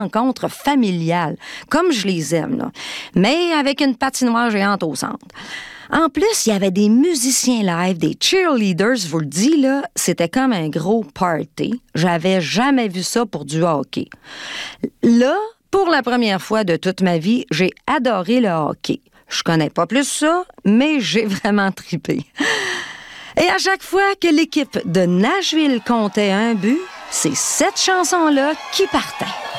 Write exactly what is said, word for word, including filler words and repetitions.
rencontre familiale, comme je les aime, là, mais avec une patinoire géante au centre. En plus, il y avait des musiciens live, des cheerleaders, je vous le dis, là, c'était comme un gros party. J'avais jamais vu ça pour du hockey. Là, pour la première fois de toute ma vie, j'ai adoré le hockey. Je connais pas plus ça, mais j'ai vraiment trippé. Et à chaque fois que l'équipe de Nashville comptait un but, c'est cette chanson-là qui partait.